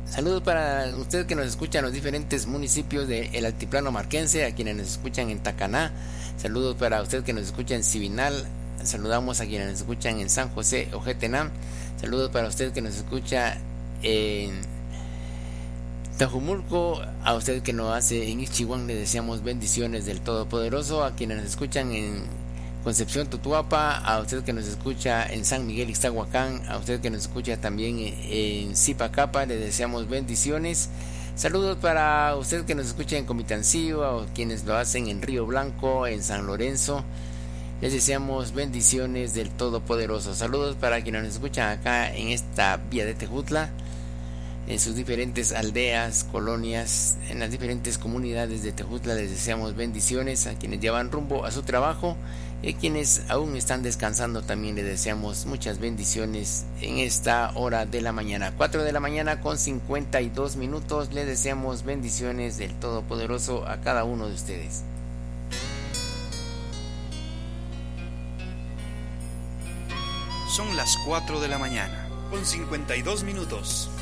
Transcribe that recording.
Saludos para usted que nos escucha en los diferentes municipios del altiplano marquense, a quienes nos escuchan en Tacaná. Saludos para usted que nos escucha en Sibinal. Saludamos a quienes nos escuchan en San José, Ojetenam. Saludos para usted que nos escucha en Tajumulco. A usted que nos hace en Ichihuán le deseamos bendiciones del Todopoderoso. A quienes nos escuchan en Concepción, Tutuapa, a usted que nos escucha en San Miguel, Ixtahuacán, a usted que nos escucha también en Zipacapa, le deseamos bendiciones. Saludos para usted que nos escucha en Comitancillo, a quienes lo hacen en Río Blanco, en San Lorenzo, les deseamos bendiciones del Todopoderoso. Saludos para quienes nos escuchan acá en esta vía de Tejutla, en sus diferentes aldeas, colonias, en las diferentes comunidades de Tejutla, les deseamos bendiciones. A quienes llevan rumbo a su trabajo y quienes aún están descansando también les deseamos muchas bendiciones en esta hora de la mañana. 4 de la mañana con 52 minutos. Les deseamos bendiciones del Todopoderoso a cada uno de ustedes. Son las 4 de la mañana con 52 minutos.